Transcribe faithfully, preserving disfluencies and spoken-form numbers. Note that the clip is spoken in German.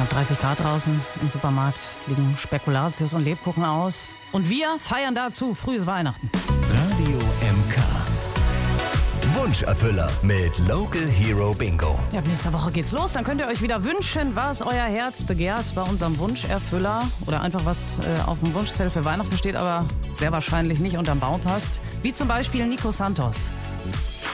Knapp dreißig Grad draußen. Im Supermarkt liegen Spekulatius und Lebkuchen aus. Und wir feiern dazu frühes Weihnachten. Radio M K. Wunscherfüller mit Local Hero Bingo. Ja, ab nächster Woche geht's los. Dann könnt ihr euch wieder wünschen, was euer Herz begehrt bei unserem Wunscherfüller. Oder einfach was äh, auf dem Wunschzettel für Weihnachten steht, aber sehr wahrscheinlich nicht unterm Baum passt. Wie zum Beispiel Nico Santos.